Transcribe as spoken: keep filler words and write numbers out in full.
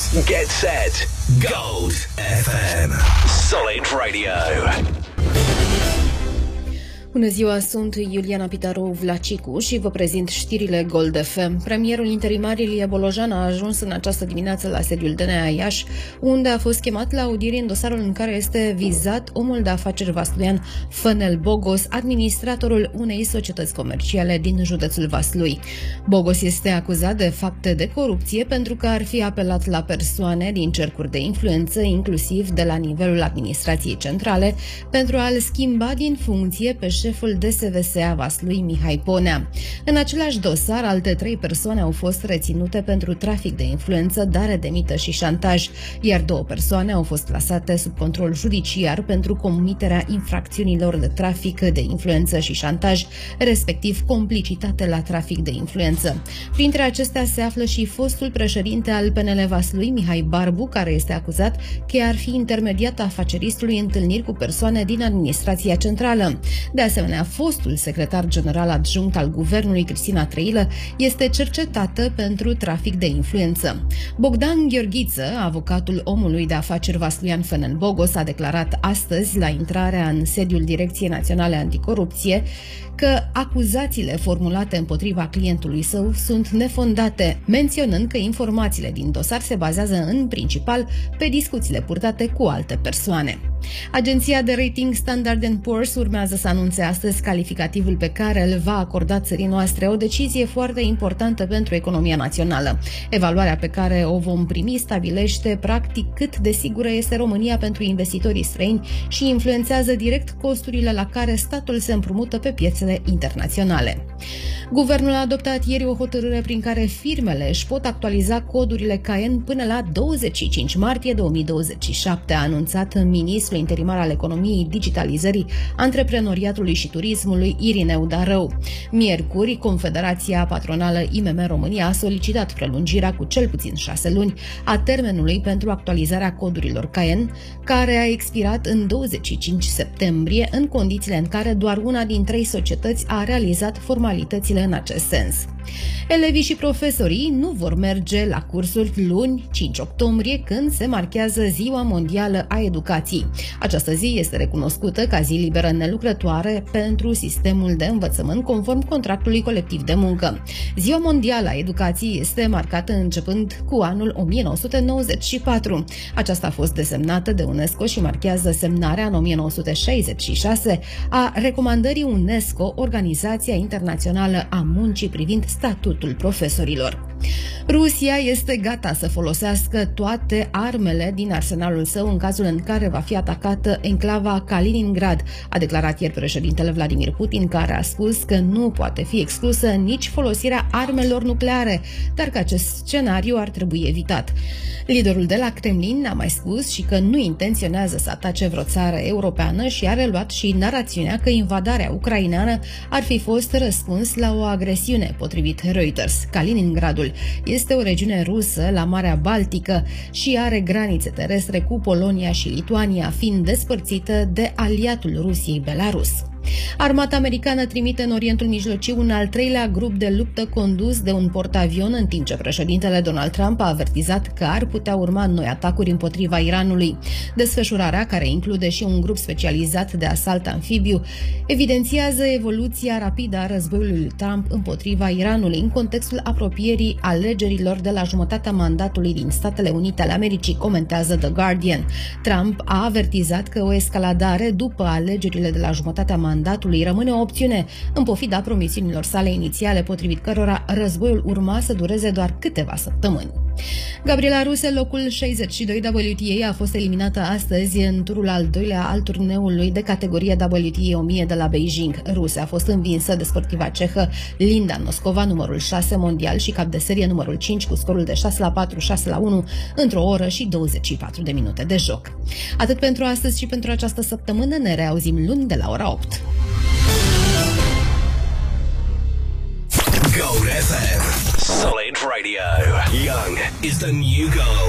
Get set. Gold F M. Solid Radio. Bună ziua, sunt Iuliana Pitaru-Vlacicu și vă prezint știrile Gold F M. Premierul interimar Ilie Bolojan a ajuns în această dimineață la sediul D N A Iași, unde a fost chemat la audiere în dosarul în care este vizat omul de afaceri vasluian Fănel Bogos, administratorul unei societăți comerciale din județul Vaslui. Bogos este acuzat de fapte de corupție pentru că ar fi apelat la persoane din cercuri de influență, inclusiv de la nivelul administrației centrale, pentru a-l schimba din funcție pe șeful D S V S a Vaslui, Mihai Ponea. În același dosar, alte trei persoane au fost reținute pentru trafic de influență, dare de mită și șantaj, iar două persoane au fost plasate sub control judiciar pentru comiterea infracțiunilor de trafic de influență și șantaj, respectiv complicitate la trafic de influență. Printre acestea se află și fostul președinte al P N L Vaslui, Mihai Barbu, care este acuzat că ar fi intermediat afaceristului întâlniri cu persoane din administrația centrală. De asemenea, fostul secretar general adjunct al guvernului, Cristina Trăilă, este cercetată pentru trafic de influență. Bogdan Gheorghiță, avocatul omului de afaceri vasluian Fănel Bogos, a declarat astăzi, la intrarea în sediul Direcției Naționale Anticorupție, că acuzațiile formulate împotriva clientului său sunt nefondate, menționând că informațiile din dosar se bazează în principal pe discuțiile purtate cu alte persoane. Agenția de rating Standard and Poor's urmează să anunțe astăzi calificativul pe care îl va acorda țării noastre, o decizie foarte importantă pentru economia națională. Evaluarea pe care o vom primi stabilește practic cât de sigură este România pentru investitorii străini și influențează direct costurile la care statul se împrumută pe piețele internaționale. Guvernul a adoptat ieri o hotărâre prin care firmele își pot actualiza codurile C A E N până la douăzeci și cinci martie două mii douăzeci și șapte, a anunțat ministrul interimar al economiei, digitalizării, antreprenoriatului și turismului, Irineu Darău. Miercuri, Confederația Patronală I M M România a solicitat prelungirea cu cel puțin șase luni a termenului pentru actualizarea codurilor C A E N, care a expirat în douăzeci și cinci septembrie, în condițiile în care doar una din trei societăți a realizat formalitățile în acest sens. Elevii și profesorii nu vor merge la cursuri luni, cinci octombrie, când se marchează Ziua Mondială a Educației. Această zi este recunoscută ca zi liberă nelucrătoare pentru sistemul de învățământ conform contractului colectiv de muncă. Ziua Mondială a Educației este marcată începând cu anul o mie nouă sute nouăzeci și patru. Aceasta a fost desemnată de UNESCO și marchează semnarea în o mie nouă sute șaizeci și șase a recomandării UNESCO, Organizația Internațională a Muncii privind statutul profesorilor. Rusia este gata să folosească toate armele din arsenalul său în cazul în care va fi atacată enclava Kaliningrad, a declarat ieri președintele Vladimir Putin, care a spus că nu poate fi exclusă nici folosirea armelor nucleare, dar că acest scenariu ar trebui evitat. Liderul de la Kremlin a mai spus și că nu intenționează să atace vreo țară europeană și a reluat și narațiunea că invadarea ucraineană ar fi fost răspuns la o agresiune, potrivit Reuters. Kaliningradul este o regiune rusă la Marea Baltică și are granițe terestre cu Polonia și Lituania, fiind despărțită de aliatul Rusiei, Belarus. Armata americană trimite în Orientul Mijlociu un al treilea grup de luptă condus de un portavion, în timp ce președintele Donald Trump a avertizat că ar putea urma noi atacuri împotriva Iranului. Desfășurarea, care include și un grup specializat de asalt amfibiu, evidențiază evoluția rapidă a războiului lui Trump împotriva Iranului în contextul apropierii alegerilor de la jumătatea mandatului din Statele Unite ale Americii, comentează The Guardian. Trump a avertizat că o escaladare după alegerile de la jumătatea mandatului rămâne o opțiune, în pofida promisiunilor sale inițiale, potrivit cărora războiul urma să dureze doar câteva săptămâni. Gabriela Ruse, locul șaizeci și doi W T A, a fost eliminată astăzi în turul al doilea al turneului de categorie W T A o mie de la Beijing. Ruse a fost învinsă de sportiva cehă Linda Noskova, numărul șase mondial și cap de serie numărul cinci, cu scorul de șase la patru, șase la unu, într-o oră și douăzeci și patru de minute de joc. Atât pentru astăzi și pentru această săptămână. Ne reauzim luni de la ora opt. Gold F M. Solid Radio. Young is the new gold.